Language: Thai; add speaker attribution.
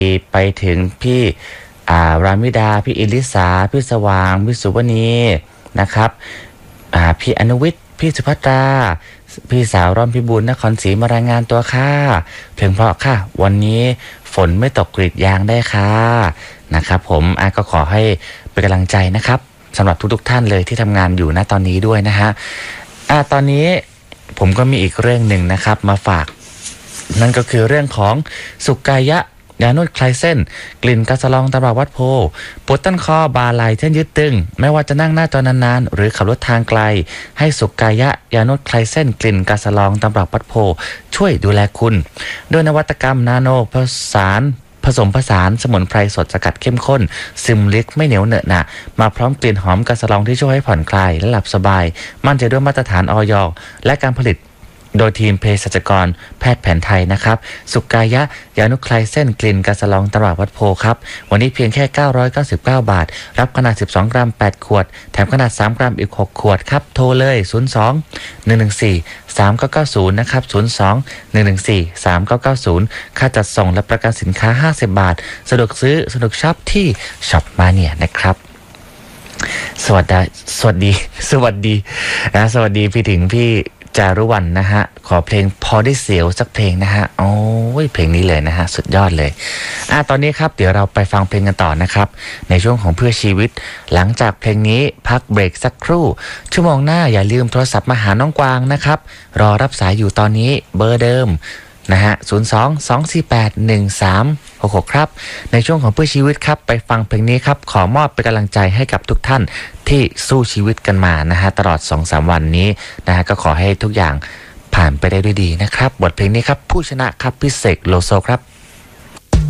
Speaker 1: ไปถึงพี่รามิดาพี่อิลิสาพี่สว่างพี่สุวณีนะครับพี่อนุวิทย์พี่สุภัตราพี่สาวร่อนพิบูลนครศรีมารายงานตัวค่ะเพลงเพราะค่ะวันนี้ฝนไม่ตกกรีดยางได้ค่ะนะครับผมก็ขอให้เป็นกำลังใจนะครับสำหรับทุกท่านเลยที่ทำงานอยู่ณตอนนี้ด้วยนะฮะตอนนี้ผมก็มีอีกเรื่องหนึ่งนะครับมาฝากนั่นก็คือเรื่องของสุกายะยานวดคลายเส้นกลิ่นกาสลองตำรับวัดโพปวดต้นคอบ่าไหล่เส้นยืดตึงไม่ว่าจะนั่งหน้าจอนานๆหรือขับรถทางไกลให้สุกายะยานวดคลายเส้นกลิ่นกาสลองตำรับวัดโพช่วยดูแลคุณด้วยนวัตกรรมนาโนผสมผสานสมุนไพรสดสกัดเข้มข้นซึมลึกไม่เหนียวเหนอะหนะมาพร้อมกลิ่นหอมกาสลองที่ช่วยให้ผ่อนคลายและหลับสบายมั่นใจด้วยมาตรฐานอย.และการผลิตโดยทีมเภสัชกรแพทย์แผนไทยนะครับสุกายะยานุคลายเส้นกลิ่นกาสลองตำรับวัดโพครับวันนี้เพียงแค่999 บาทรับขนาด12 กรัม8ขวดแถมขนาด3 กรัมอีก6ขวดครับโทรเลย02-114-3990นะครับ02-114-3990ค่าจัดส่งและประกันสินค้า50 บาทสะดวกซื้อสะดวกช็อปที่ช็อปมาเนี่ยนะครับสวัสดีพี่ถึงพี่จารุวรรณนะฮะขอเพลงพอได้เสียวสักเพลงนะฮะโอ้ยเพลงนี้เลยนะฮะสุดยอดเลยตอนนี้ครับเดี๋ยวเราไปฟังเพลงกันต่อนะครับในช่วงของเพื่อชีวิตหลังจากเพลงนี้พักเบรกสักครู่ชั่วโมงหน้าอย่าลืมโทรศัพท์มาหาน้องกวางนะครับรอรับสายอยู่ตอนนี้เบอร์เดิมนะฮะ02-248-1366ครับในช่วงของเพื่อชีวิตครับไปฟังเพลงนี้ครับขอมอบเป็นกำลังใจให้กับทุกท่านที่สู้ชีวิตกันมานะฮะตลอด 2-3 วันนี้นะฮะก็ขอให้ทุกอย่างผ่านไปได้ด้วยดีนะครับบทเพลงนี้ครับผู้ชนะครับพี่เสกโลโซครับ